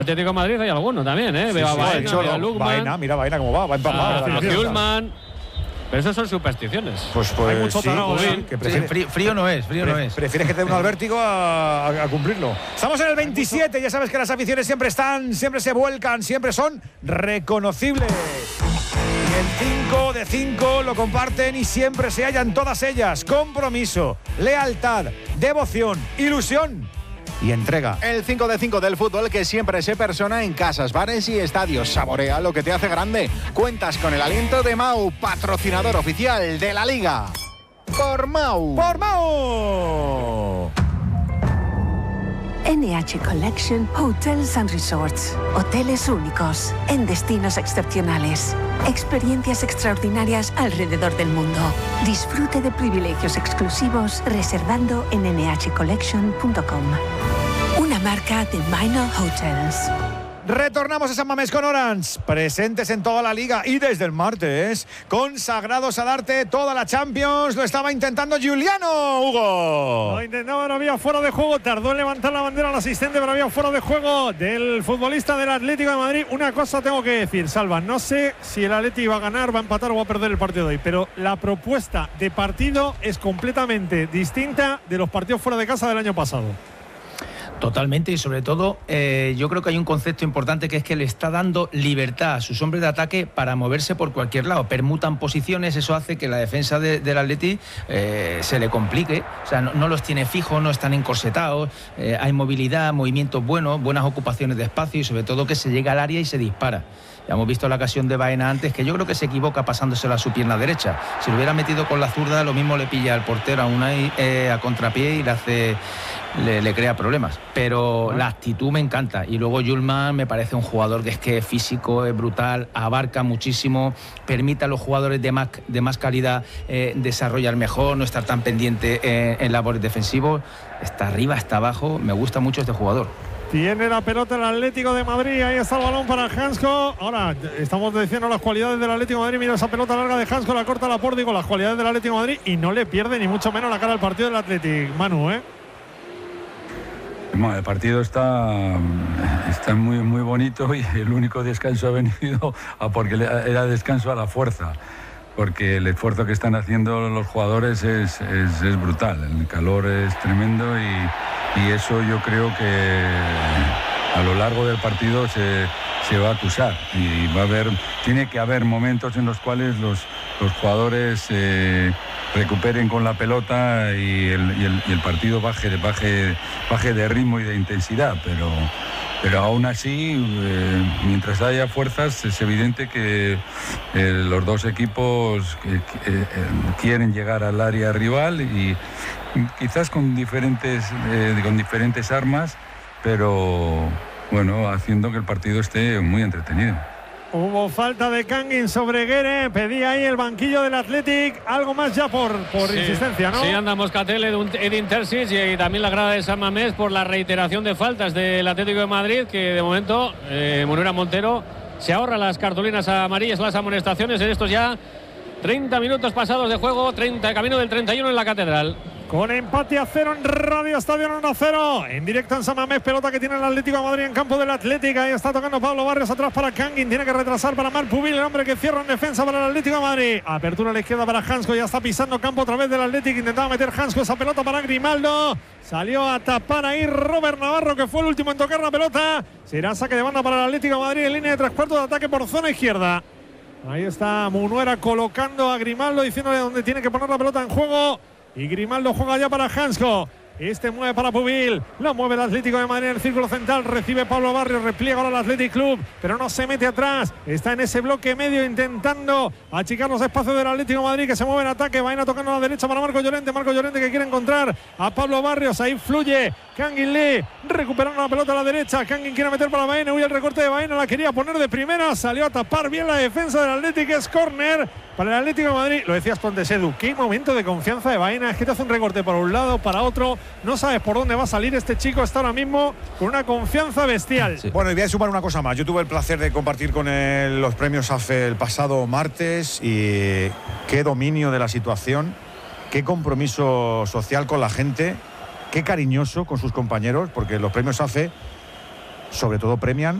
Atlético de Madrid hay alguno también, ¿eh? Veo a Baena, veo a Lukman. Mira Baena cómo va empapado. A Hjulman. Pero esas son supersticiones. Pues hay mucho tarado, que frío no es. Prefieres que te dé un vértigo a cumplirlo. Estamos en el 27, ya sabes que las aficiones siempre se vuelcan, siempre son reconocibles. Y el 5 de 5 lo comparten y siempre se hallan todas ellas. Compromiso, lealtad, devoción, ilusión y entrega. El 5 de 5 del fútbol que siempre se persona en casas, bares y estadios. Saborea lo que te hace grande. Cuentas con el aliento de Mau, patrocinador oficial de la Liga. Por Mau. ¡Por Mau! NH Collection Hotels and Resorts. Hoteles únicos, en destinos excepcionales. Experiencias extraordinarias alrededor del mundo. Disfrute de privilegios exclusivos reservando en nhcollection.com. Una marca de Minor Hotels. Retornamos a San Mamés con Orange, presentes en toda la liga y desde el martes, consagrados a darte toda la Champions. Lo estaba intentando Giuliano, Hugo. Lo intentaba, no había fuera de juego, tardó en levantar la bandera al asistente, pero había fuera de juego del futbolista del Atlético de Madrid. Una cosa tengo que decir, Salva, no sé si el Atlético va a ganar, va a empatar o va a perder el partido de hoy, pero la propuesta de partido es completamente distinta de los partidos fuera de casa del año pasado. Totalmente, y sobre todo yo creo que hay un concepto importante que es que le está dando libertad a sus hombres de ataque para moverse por cualquier lado. Permutan posiciones, eso hace que la defensa del Atleti se le complique. O sea, no los tiene fijos, no están encorsetados, hay movilidad, movimientos buenos, buenas ocupaciones de espacio y sobre todo que se llega al área y se dispara. Ya hemos visto la ocasión de Baena antes, que yo creo que se equivoca pasándosela a su pierna derecha. Si lo hubiera metido con la zurda, lo mismo le pilla al portero a contrapié y le crea problemas. Pero la actitud me encanta. Y luego Hjulman me parece un jugador que es físico, es brutal, abarca muchísimo, permite a los jugadores de más calidad desarrollar mejor, no estar tan pendiente en labores defensivos. Está arriba, está abajo. Me gusta mucho este jugador. Tiene la pelota el Atlético de Madrid. Ahí está el balón para Hansko. Ahora estamos diciendo las cualidades del Atlético de Madrid. Mira esa pelota larga de Hansko, la corta Laporte, digo las cualidades del Atlético de Madrid y no le pierde ni mucho menos la cara al partido del Atlético. Manu, Bueno, el partido está muy, muy bonito y el único descanso ha venido porque era descanso a la fuerza. Porque el esfuerzo que están haciendo los jugadores es brutal. El calor es tremendo y eso yo creo que a lo largo del partido se va a acusar. Y tiene que haber momentos en los cuales los jugadores recuperen con la pelota y el partido baje de ritmo y de intensidad. Pero aún así, mientras haya fuerzas, es evidente que los dos equipos quieren llegar al área rival y quizás con diferentes armas, pero bueno, haciendo que el partido esté muy entretenido. Hubo falta de Kangin sobre Guerre, pedía ahí el banquillo del Athletic, algo más ya por insistencia, ¿no? Sí, anda Moscatel, Edin Terzic y también la grada de San Mamés por la reiteración de faltas del Atlético de Madrid, que de momento Munera Montero se ahorra las cartulinas amarillas, las amonestaciones en estos ya 30 minutos pasados de juego, camino del 31 en la Catedral. Con empate a 0 en Radio Estadio 1-0. En directo en San Mamés, pelota que tiene el Atlético de Madrid en campo del Atlético. Ahí está tocando Pablo Barrios atrás para Kangin. Tiene que retrasar para Marc Pubil, el hombre que cierra en defensa para el Atlético de Madrid. Apertura a la izquierda para Hansko. Ya está pisando campo otra vez del Atlético. Intentaba meter Hansko esa pelota para Grimaldo. Salió a tapar ahí Robert Navarro, que fue el último en tocar la pelota. Será saque de banda para el Atlético de Madrid en línea de 3/4 de ataque por zona izquierda. Ahí está Munuera colocando a Grimaldo, diciéndole dónde tiene que poner la pelota en juego. Y Grimaldo juega ya para Hansko. Este mueve para Pubil. Lo mueve el Atlético de Madrid en el círculo central. Recibe Pablo Barrios. Repliega ahora el Athletic Club. Pero no se mete atrás. Está en ese bloque medio intentando achicar los espacios del Atlético de Madrid, que se mueve en ataque. Vaina tocando a la derecha para Marco Llorente. Marco Llorente que quiere encontrar a Pablo Barrios. Ahí fluye Kangin Lee. Recuperando la pelota a la derecha. Kangin quiere meter para Baena. Huye el recorte de Baena. La quería poner de primera. Salió a tapar bien la defensa del Atlético. Es córner para el Atlético de Madrid. Lo decías tú antes, Edu. Qué momento de confianza de Baena. Es que te hace un recorte para un lado, para otro. No sabes por dónde va a salir este chico. Está ahora mismo con una confianza bestial. Sí. Bueno, y voy a sumar una cosa más. Yo tuve el placer de compartir con él los premios AFE el pasado martes y qué dominio de la situación, qué compromiso social con la gente, qué cariñoso con sus compañeros, porque los premios AFE sobre todo premian